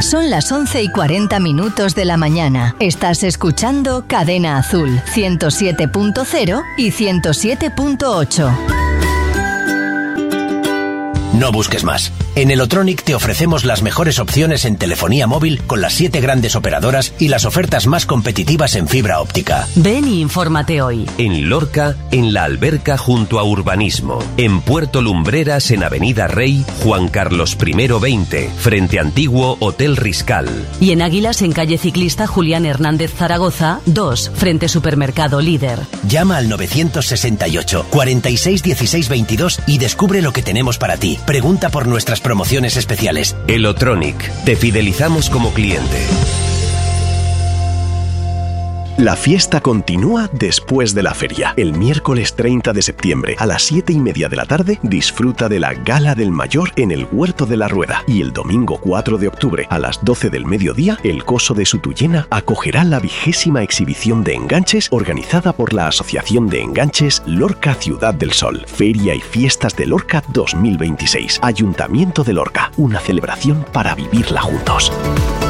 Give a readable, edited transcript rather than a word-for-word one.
Son las 11:40 de la mañana. Estás escuchando Cadena Azul, 107.0 y 107.8. No busques más. En Elotronic te ofrecemos las mejores opciones en telefonía móvil con las 7 grandes operadoras y las ofertas más competitivas en fibra óptica. Ven y infórmate hoy. En Lorca, en La Alberca junto a Urbanismo. En Puerto Lumbreras, en Avenida Rey, Juan Carlos I 20, frente Antiguo Hotel Riscal. Y en Águilas, en calle Ciclista Julián Hernández Zaragoza, 2, frente Supermercado Líder. Llama al 968 46 16 22 y descubre lo que tenemos para ti. Pregunta por nuestras promociones especiales. Elotronic. Te fidelizamos como cliente. La fiesta continúa después de la feria. El miércoles 30 de septiembre a las 7:30 de la tarde disfruta de la Gala del Mayor en el Huerto de la Rueda. Y el domingo 4 de octubre a las 12 del mediodía, el Coso de Sutullena acogerá la 20ª exhibición de enganches organizada por la Asociación de Enganches Lorca Ciudad del Sol. Feria y Fiestas de Lorca 2026. Ayuntamiento de Lorca. Una celebración para vivirla juntos.